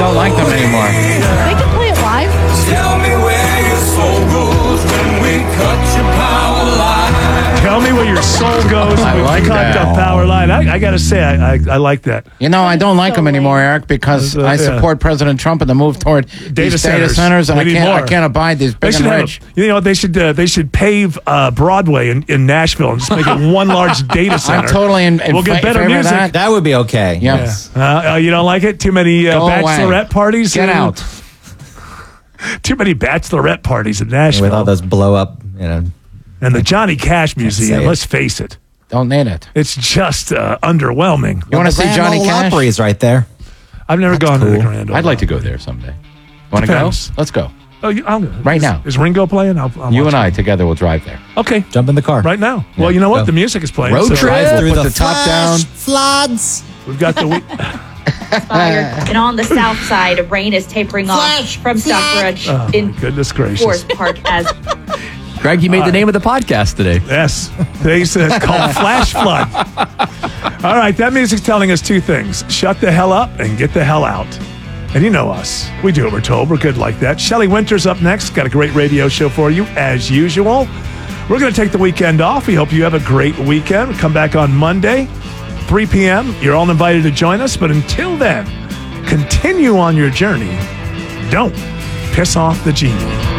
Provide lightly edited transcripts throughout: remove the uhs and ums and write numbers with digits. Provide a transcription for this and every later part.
don't like them anymore. They can play it live. Tell me where your soul goes when we cut your power line. Tell me where your soul goes when we like cut that. the power line. I got to say, I like that. You know, I don't like them anymore, Eric, because I support President Trump and the move toward data centers, and I can't abide these big and rich. They should pave Broadway in Nashville and just make it one large data center. I'm totally in We'll get better favor of music. that. That would be okay. Yes. You don't like it? Too many bachelorette parties? Get out. Too many bachelorette parties in Nashville. With all those blow up, And the Johnny Cash Museum, let's face it. Don't need it. It's just underwhelming. You want to see Johnny Cash? Opry is right there. I've never gone to the Grand Ole I'd like to go there someday. Want to go? Depends. Let's go. Oh, I'll go. Right now. Is Ringo playing? I'll You watch and I it. together will drive there. Okay. Jump in the car. Right now. Well, you know what? Go. The music is playing. Road so trip. Drive through Put the the top down. floods. We've got the week. And on the south side, rain is tapering off from Stockbridge in Goodness gracious. Forest Park as Greg, you made the name of the podcast today. Yes. Today's called Flash Flood. All right. That music's telling us two things. Shut the hell up and get the hell out. And you know us. We do what we're told. We're good like that. Shelley Winters up next. Got a great radio show for you, as usual. We're going to take the weekend off. We hope you have a great weekend. We'll come back on Monday, 3 p.m. You're all invited to join us. But until then, continue on your journey. Don't piss off the genie.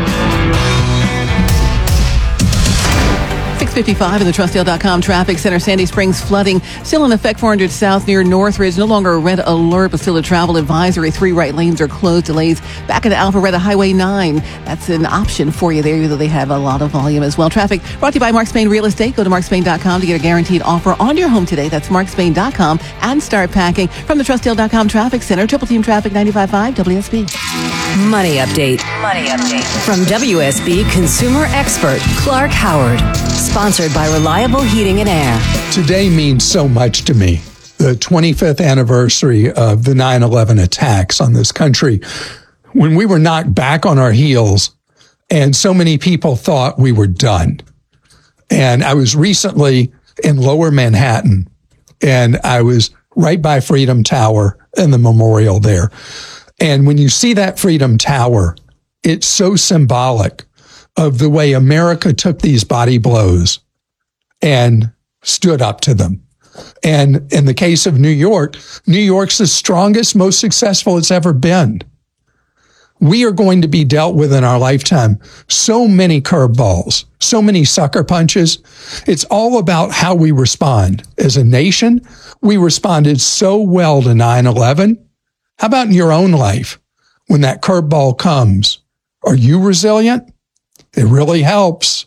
6:55 in the TrustDale.com traffic center. Sandy Springs flooding still in effect 400 south near Northridge. No longer a red alert, but still a travel advisory. 3 right lanes are closed. Delays back into Alpharetta Highway 9. That's an option for you there, though they have a lot of volume as well. Traffic brought to you by Mark Spain Real Estate. Go to markspain.com to get a guaranteed offer on your home today. That's markspain.com and start packing. From the TrustDale.com traffic center, Triple Team Traffic 95.5 WSB. Money update. From WSB consumer expert Clark Howard. Sponsored by Reliable Heating and Air. Today means so much to me. The 25th anniversary of the 9/11 attacks on this country, when we were knocked back on our heels and so many people thought we were done. And I was recently in Lower Manhattan, and I was right by Freedom Tower and the memorial there. And when you see that Freedom Tower, it's so symbolic of the way America took these body blows and stood up to them. And in the case of New York's the strongest, most successful it's ever been. We are going to be dealt with in our lifetime so many curveballs, so many sucker punches. It's all about how we respond. As a nation, we responded so well to 9/11. How about in your own life? When that curveball comes, are you resilient? It really helps.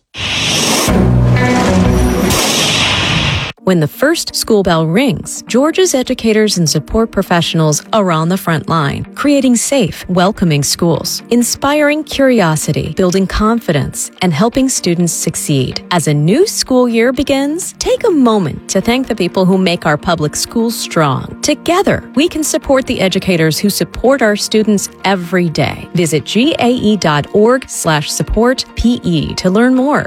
When the first school bell rings, Georgia's educators and support professionals are on the front line, creating safe, welcoming schools, inspiring curiosity, building confidence, and helping students succeed. As a new school year begins, take a moment to thank the people who make our public schools strong. Together, we can support the educators who support our students every day. Visit gae.org/support-PE to learn more.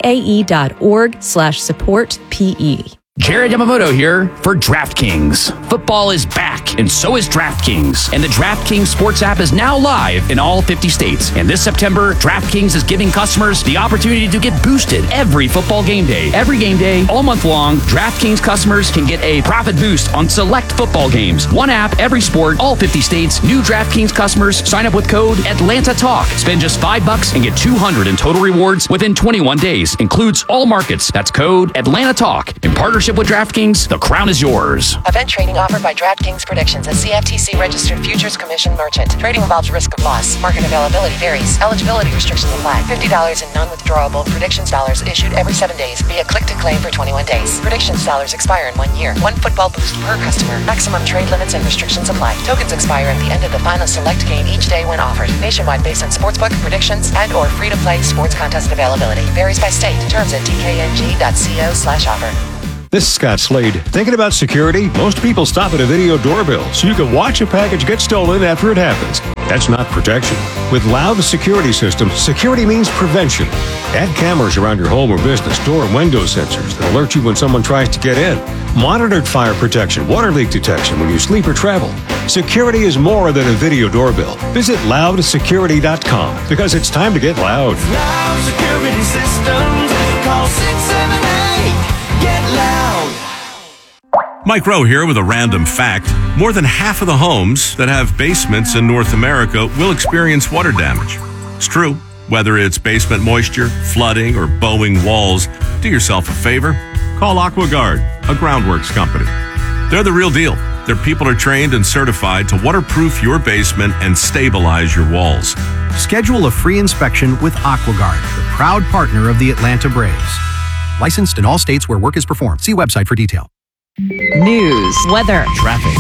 gae.org/support-PE. Jared Yamamoto here for DraftKings. Football is back, and so is DraftKings. And the DraftKings Sports app is now live in all 50 states. And this September, DraftKings is giving customers the opportunity to get boosted every football game day. Every game day, all month long, DraftKings customers can get a profit boost on select football games. One app, every sport, all 50 states. New DraftKings customers sign up with code ATLANTATALK. Spend just $5 and get $200 in total rewards within 21 days. Includes all markets. That's code ATLANTATALK. In partnership with DraftKings, the crown is yours. Event trading offered by DraftKings Predictions, a CFTC registered futures commission merchant. Trading involves risk of loss. Market availability varies. Eligibility restrictions apply. $50 in non-withdrawable Predictions dollars issued every 7 days via click to claim for 21 days. Predictions dollars expire in 1 year. 1 football boost per customer. Maximum trade limits and restrictions apply. Tokens expire at the end of the final select game each day when offered. Nationwide based on sportsbook, predictions, and or free-to-play sports contest availability. Varies by state. Terms at dkng.co/offer. This is Scott Slade. Thinking about security? Most people stop at a video doorbell so you can watch a package get stolen after it happens. That's not protection. With Loud Security Systems, security means prevention. Add cameras around your home or business, door and window sensors that alert you when someone tries to get in. monitored fire protection, water leak detection when you sleep or travel. Security is more than a video doorbell. Visit loudsecurity.com because it's time to get loud. Loud security systems. Call 678-GET-LOUD. Mike Rowe here with a random fact. More than half of the homes that have basements in North America will experience water damage. It's true. Whether it's basement moisture, flooding, or bowing walls, do yourself a favor. Call AquaGuard, a groundworks company. They're the real deal. Their people are trained and certified to waterproof your basement and stabilize your walls. Schedule a free inspection with AquaGuard, the proud partner of the Atlanta Braves. Licensed in all states where work is performed. See website for detail. News, weather, traffic.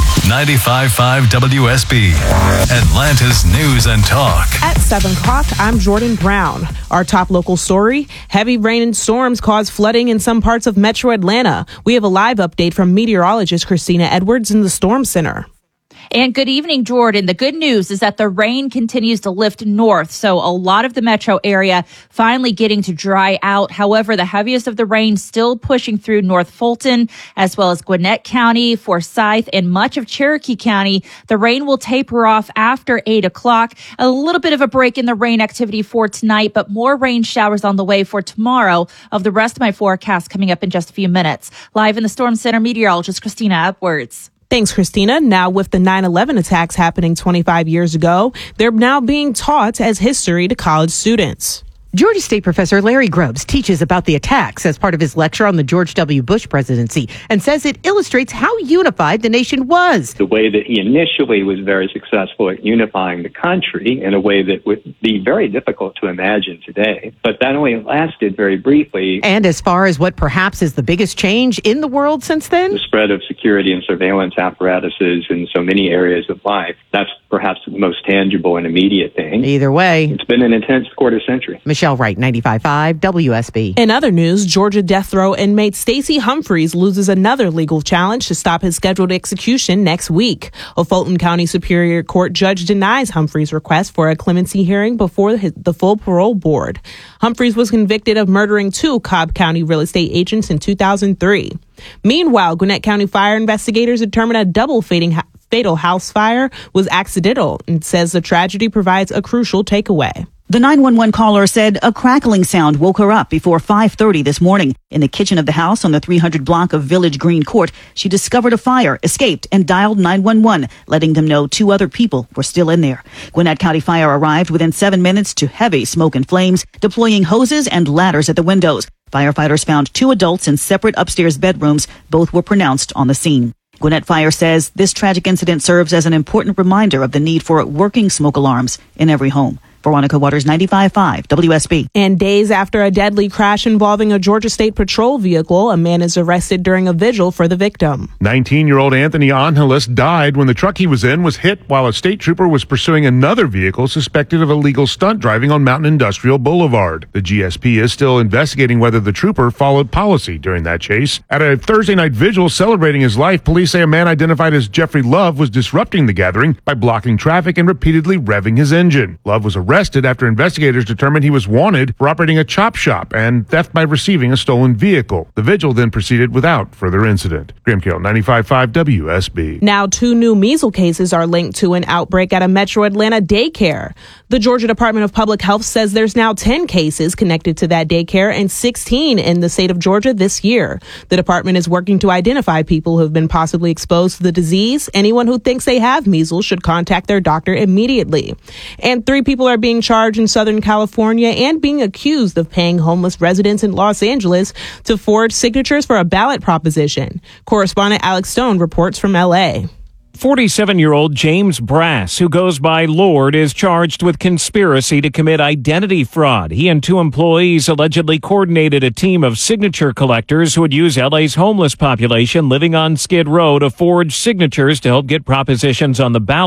95.5 WSB, Atlanta's News and Talk. At 7 o'clock, I'm Jordan Brown. Our top local story, heavy rain and storms caused flooding in some parts of metro Atlanta. We have a live update from meteorologist Christina Edwards in the Storm Center. And good evening, Jordan. The good news is that the rain continues to lift north, so a lot of the metro area finally getting to dry out. However, the heaviest of the rain still pushing through North Fulton, as well as Gwinnett County, Forsyth, and much of Cherokee County. The rain will taper off after 8 o'clock. A little bit of a break in the rain activity for tonight, but more rain showers on the way for tomorrow. Of the rest of my forecast coming up in just a few minutes. Live in the Storm Center, meteorologist Christina Edwards. Thanks, Christina. Now, with the 9/11 attacks happening 25 years ago, they're now being taught as history to college students. Georgia State professor Larry Grubbs teaches about the attacks as part of his lecture on the George W. Bush presidency and says it illustrates how unified the nation was. The way that he initially was very successful at unifying the country in a way that would be very difficult to imagine today. But that only lasted very briefly. And as far as what perhaps is the biggest change in the world since then? The spread of security and surveillance apparatuses in so many areas of life, that's perhaps the most tangible and immediate thing. Either way, it's been an intense quarter century. Michelle Wright, 95.5 WSB. In other news, Georgia death row inmate Stacey Humphreys loses another legal challenge to stop his scheduled execution next week. A Fulton County Superior Court judge denies Humphreys' request for a clemency hearing before the full parole board. Humphreys was convicted of murdering 2 Cobb County real estate agents in 2003. Meanwhile, Gwinnett County fire investigators determined a double fatal house fire was accidental and says the tragedy provides a crucial takeaway. The 911 caller said a crackling sound woke her up before 5:30 this morning. In the kitchen of the house on the 300 block of Village Green Court, she discovered a fire, escaped, and dialed 911, letting them know 2 other people were still in there. Gwinnett County Fire arrived within 7 minutes to heavy smoke and flames, deploying hoses and ladders at the windows. Firefighters found 2 adults in separate upstairs bedrooms. Both were pronounced on the scene. Gwinnett Fire says this tragic incident serves as an important reminder of the need for working smoke alarms in every home. Veronica Waters, 95.5 WSB. And days after a deadly crash involving a Georgia State Patrol vehicle, a man is arrested during a vigil for the victim. 19-year-old Anthony Angeles died when the truck he was in was hit while a state trooper was pursuing another vehicle suspected of illegal stunt driving on Mountain Industrial Boulevard. The GSP is still investigating whether the trooper followed policy during that chase. At a Thursday night vigil celebrating his life, police say a man identified as Jeffrey Love was disrupting the gathering by blocking traffic and repeatedly revving his engine. Love was arrested after investigators determined he was wanted for operating a chop shop and theft by receiving a stolen vehicle. The vigil then proceeded without further incident. Graham Carroll, 95.5 WSB. Now 2 new measles cases are linked to an outbreak at a Metro Atlanta daycare. The Georgia Department of Public Health says there's now 10 cases connected to that daycare and 16 in the state of Georgia this year. The department is working to identify people who have been possibly exposed to the disease. Anyone who thinks they have measles should contact their doctor immediately. And 3 people are being charged in Southern California and being accused of paying homeless residents in Los Angeles to forge signatures for a ballot proposition. Correspondent Alex Stone reports from L.A. 47-year-old James Brass, who goes by Lord, is charged with conspiracy to commit identity fraud. He and 2 employees allegedly coordinated a team of signature collectors who would use LA's homeless population living on Skid Row to forge signatures to help get propositions on the ballot.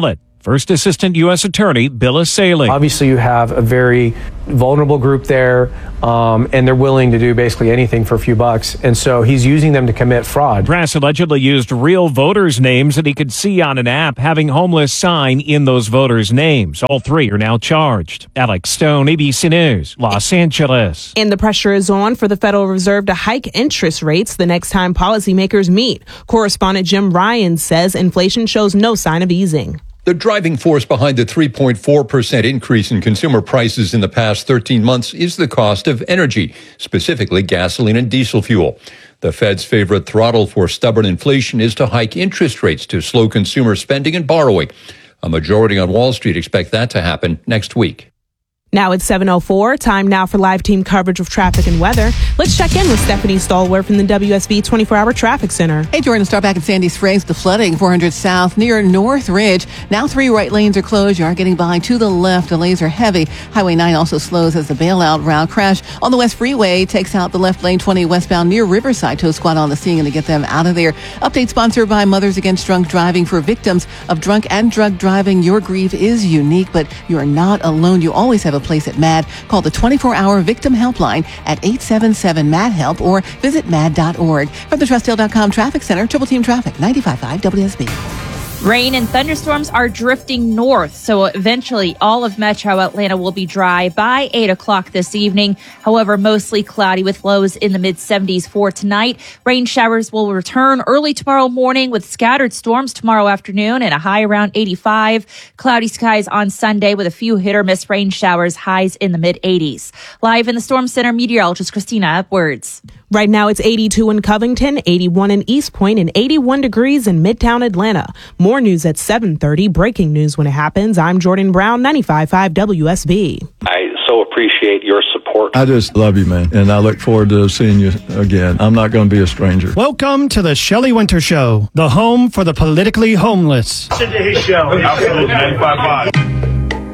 First Assistant U.S. Attorney Bill Asaley. Obviously, you have a very vulnerable group there, and they're willing to do basically anything for a few bucks. And so he's using them to commit fraud. Brass allegedly used real voters' names that he could see on an app, having homeless sign in those voters' names. All three are now charged. Alex Stone, ABC News, Los Angeles. And the pressure is on for the Federal Reserve to hike interest rates the next time policymakers meet. Correspondent Jim Ryan says inflation shows no sign of easing. The driving force behind the 3.4% increase in consumer prices in the past 13 months is the cost of energy, specifically gasoline and diesel fuel. The Fed's favorite throttle for stubborn inflation is to hike interest rates to slow consumer spending and borrowing. A majority on Wall Street expect that to happen next week. Now it's 7:04. Time now for live team coverage of traffic and weather. Let's check in with Stephanie Stallworth from the WSB 24-hour Traffic Center. Hey, Jordan, start back in Sandy Springs. The flooding, 400 South near North Ridge. Now 3 right lanes are closed. You are getting by to the left. Delays are heavy. Highway 9 also slows as the bailout route crash on the West Freeway takes out the left lane 20 westbound near Riverside. Tow squad on the scene to get them out of there. Update sponsored by Mothers Against Drunk Driving. For victims of drunk and drug driving, your grief is unique, but you are not alone. You always have a place at MAD. Call the 24-hour victim helpline at 877-MAD-HELP or visit mad.org. From the Trustdale.com Traffic Center, Triple Team Traffic, 95.5 WSB. Rain and thunderstorms are drifting north, so eventually all of Metro Atlanta will be dry by 8 o'clock this evening. However, mostly cloudy with lows in the mid-70s for tonight. Rain showers will return early tomorrow morning with scattered storms tomorrow afternoon and a high around 85. Cloudy skies on Sunday with a few hit-or-miss rain showers, highs in the mid-80s. Live in the Storm Center, meteorologist Christina Upwards. Right now it's 82 in Covington, 81 in East Point, and 81 degrees in Midtown Atlanta. More news at 7:30. Breaking news when it happens. I'm Jordan Brown, 95.5 WSB. I so appreciate your support. I just love you, man, and I look forward to seeing you again. I'm not going to be a stranger. Welcome to the Shelley Winter Show, the home for the politically homeless. Today's show. Absolutely 95.5.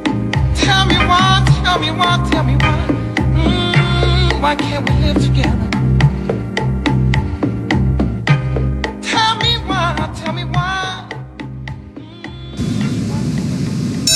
Tell me why, why can't we live together?